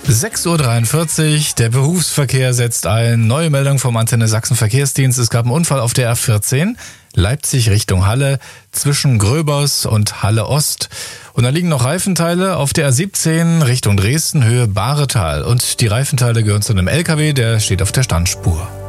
6:43 Uhr, der Berufsverkehr setzt ein. Neue Meldung vom Antenne Sachsen Verkehrsdienst. Es gab einen Unfall auf der A14, Leipzig Richtung Halle, zwischen Gröbers und Halle Ost. Und da liegen noch Reifenteile auf der A17 Richtung Dresden, Höhe Bahretal. Und die Reifenteile gehören zu einem LKW, der steht auf der Standspur.